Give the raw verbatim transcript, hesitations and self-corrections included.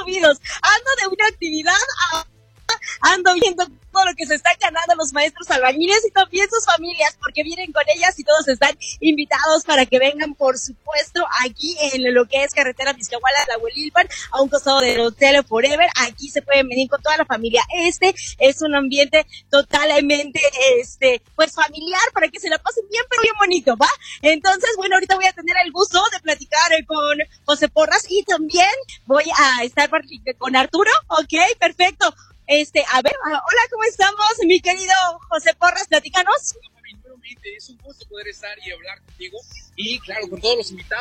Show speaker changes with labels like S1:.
S1: subidos. Ando de una actividad a ando viendo todo lo que se están ganando los maestros albañiles y también sus familias, porque vienen con ellas y todos están invitados para que vengan, por supuesto, aquí en lo que es carretera Mixquiahuala, Tlahuelilpan, a un costado del Hotel Forever. Aquí se pueden venir con toda la familia. Este es un ambiente totalmente, este, pues familiar, para que se la pasen bien, pero bien bonito, ¿va? Entonces, bueno, ahorita voy a tener el gusto de platicar con José Porras y también voy a estar con Arturo, ¿ok? Perfecto. Este, a ver, hola, ¿cómo estamos, mi querido José Porras? Platícanos.
S2: Nuevamente, es un gusto poder estar y hablar contigo y, claro, con todos los invitados.